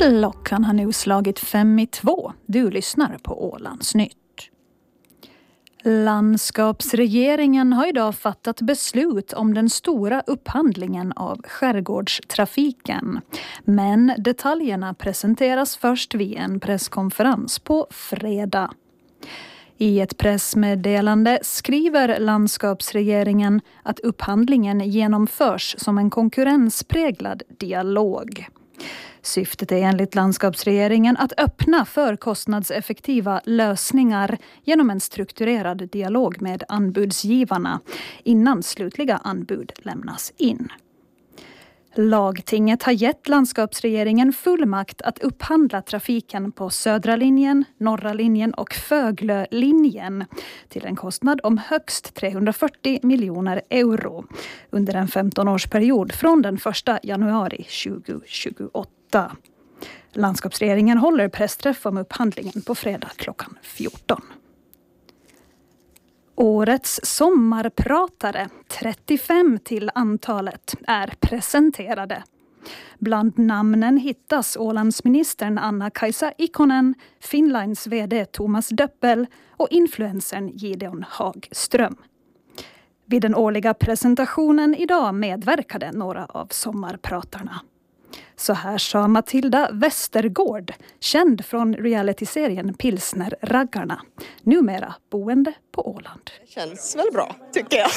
Klockan har nu slagit 5:02. Du lyssnar på Ålandsnytt. Landskapsregeringen har idag fattat beslut om den stora upphandlingen av skärgårdstrafiken. Men detaljerna presenteras först vid en presskonferens på fredag. I ett pressmeddelande skriver landskapsregeringen att upphandlingen genomförs som en konkurrenspräglad dialog. Syftet är enligt landskapsregeringen att öppna för kostnadseffektiva lösningar genom en strukturerad dialog med anbudsgivarna innan slutliga anbud lämnas in. Lagtinget har gett landskapsregeringen fullmakt att upphandla trafiken på Södra linjen, Norra linjen och Föglölinjen till en kostnad om högst 340 miljoner euro under en 15-årsperiod från den 1 januari 2028. Landskapsregeringen håller pressträff om upphandlingen på fredag klockan 14. Årets sommarpratare, 35 till antalet, är presenterade. Bland namnen hittas Ålandsministern Anna-Kaisa Ikonen, Finnlines vd Thomas Döppel och influencern Gideon Hagström. Vid den årliga presentationen idag medverkade några av sommarpratarna. Så här sa Matilda Westergård, känd från realityserien Pilsner-raggarna, numera boende på Åland. Det känns väl bra, tycker jag.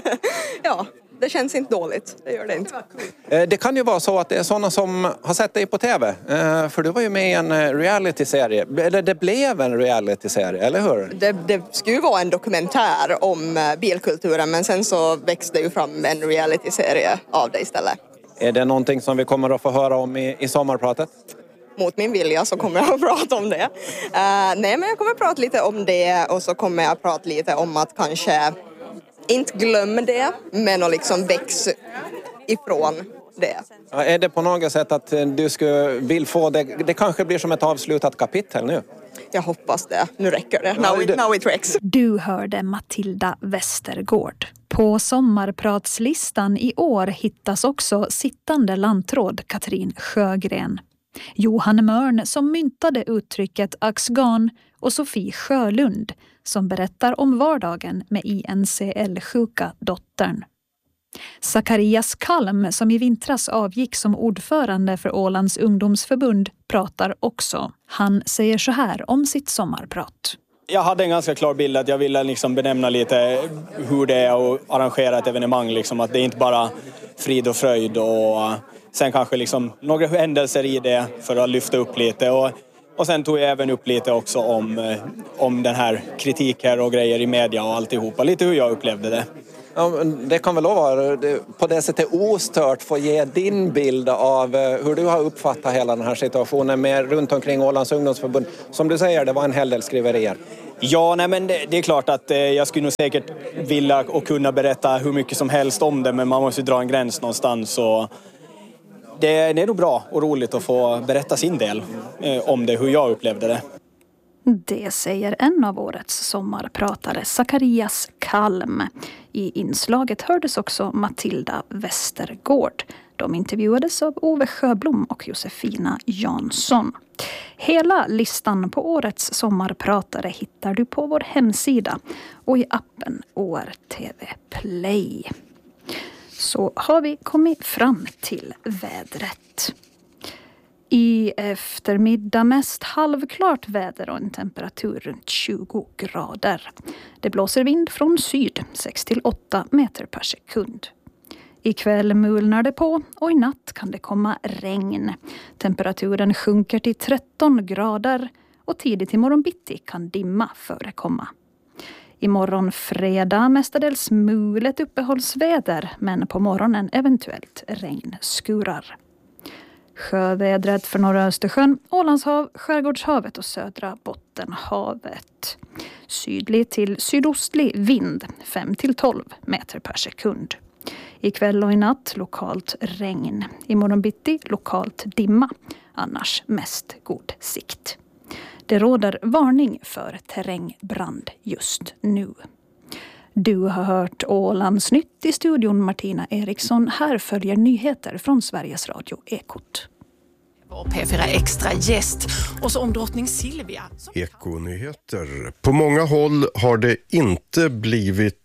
Ja, det känns inte dåligt, det gör det inte. Det kan ju vara så att det är sådana som har sett dig på tv, för du var ju med i en realityserie, eller det blev en realityserie, eller hur? Det skulle ju vara en dokumentär om bilkulturen, men sen så växte ju fram en realityserie av det istället. Är det någonting som vi kommer att få höra om i sommarpratet? Mot min vilja så kommer jag att prata om det. Nej, men jag kommer att prata lite om det och så kommer jag att prata lite om att kanske inte glömma det, men att liksom växa ifrån det. Ja, är det på något sätt att du vill få det? Det kanske blir som ett avslutat kapitel nu. Jag hoppas det. Nu räcker det. Now it räcks. Du hörde Matilda Westergård. På sommarpratslistan i år hittas också sittande lantråd Katrin Sjögren, Johan Mörn som myntade uttrycket axgan och Sofie Sjölund som berättar om vardagen med INCL-sjuka dottern. Zacharias Kalm som i vintras avgick som ordförande för Ålands ungdomsförbund pratar också. Han säger så här om sitt sommarprat. Jag hade en ganska klar bild att jag ville liksom benämna lite hur det är att arrangera ett evenemang. Liksom, att det är inte bara frid och fröjd och sen kanske liksom några händelser i det för att lyfta upp lite. Och sen tog jag även upp lite också om den här kritiken och grejer i media och alltihopa. Lite hur jag upplevde det. Ja, det kan väl vara på det sättet ostört få ge din bild av hur du har uppfattat hela den här situationen med runt omkring Ålands ungdomsförbund. Som du säger, det var en hel del skriverier. Ja, nej, men det är klart att jag skulle nog säkert vilja och kunna berätta hur mycket som helst om det, men man måste dra en gräns någonstans. Och det är nog bra och roligt att få berätta sin del om det, hur jag upplevde det. Det säger en av årets sommarpratare, Zacharias Kalm. I inslaget hördes också Matilda Westergård. De intervjuades av Ove Sjöblom och Josefina Jansson. Hela listan på årets sommarpratare hittar du på vår hemsida och i appen ORTV Play. Så har vi kommit fram till vädret. I eftermiddag mest halvklart väder och en temperatur runt 20 grader. Det blåser vind från syd 6-8 meter per sekund. Ikväll mulnar det på och i natt kan det komma regn. Temperaturen sjunker till 13 grader och tidigt i morgon bitti kan dimma förekomma. Imorgon fredag mestadels mulet uppehållsväder men på morgonen eventuellt regnskurar. Sjövädret för norra Östersjön, Ålandshav, Skärgårdshavet och södra Bottenhavet. Sydlig till sydostlig vind 5-12 meter per sekund. Ikväll och i natt lokalt regn. Imorgon bitti lokalt dimma, annars mest god sikt. Det råder varning för terrängbrand just nu. Du har hört Ålandsnytt i studion Martina Eriksson. Här följer nyheter från Sveriges Radio Ekot. P4 Extra gäst. Och så om drottning Silvia. Ekonyheter. På många håll har det inte blivit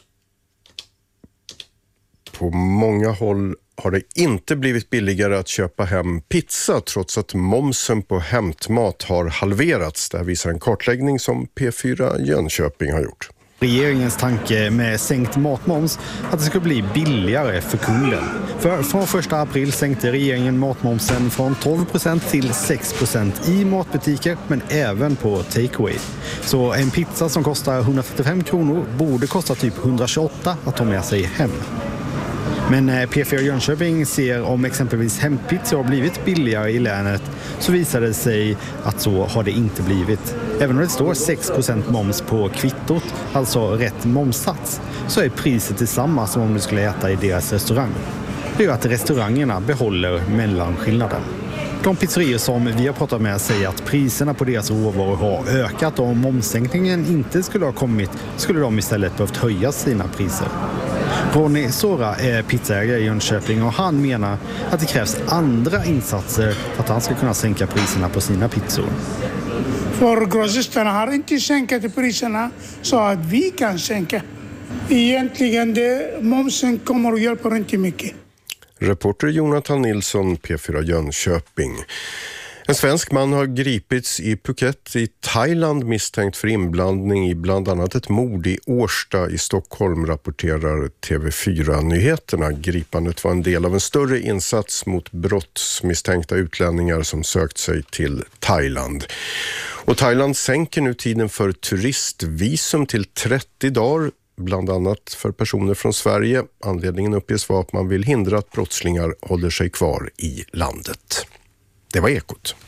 billigare att köpa hem pizza trots att momsen på hämtmat har halverats. Det här visar en kartläggning som P4 Jönköping har gjort. Regeringens tanke med sänkt matmoms att det ska bli billigare för kunden. För från 1 april sänkte regeringen matmomsen från 12% till 6% i matbutiker men även på takeaway. Så en pizza som kostar 135 kronor borde kosta typ 128 att ta med sig hem. Men P4 Jönköping ser om exempelvis hempizzor har blivit billigare i länet så visar det sig att så har det inte blivit. Även om det står 6% moms på kvittot, alltså rätt momssats, så är priset detsamma som om du skulle äta i deras restaurang. Det gör att restaurangerna behåller mellanskillnaden. De pizzerior som vi har pratat med säger att priserna på deras råvaror har ökat och om momssänkningen inte skulle ha kommit skulle de istället behövt höja sina priser. Ronny Sora är pizzaägare i Jönköping och han menar att det krävs andra insatser för att han ska kunna sänka priserna på sina pizzor. För grossisterna har inte sänkt priserna så att vi kan sänka. Egentligen momsen kommer att hjälpa inte mycket. Reporter Jonathan Nilsson, P4 Jönköping. En svensk man har gripits i Phuket i Thailand misstänkt för inblandning i bland annat ett mord i Årsta i Stockholm, rapporterar TV4-nyheterna. Gripandet var en del av en större insats mot brottsmisstänkta utlänningar som sökt sig till Thailand. Och Thailand sänker nu tiden för turistvisum till 30 dagar, bland annat för personer från Sverige. Anledningen uppges vara att man vill hindra att brottslingar håller sig kvar i landet. Det var Ekot.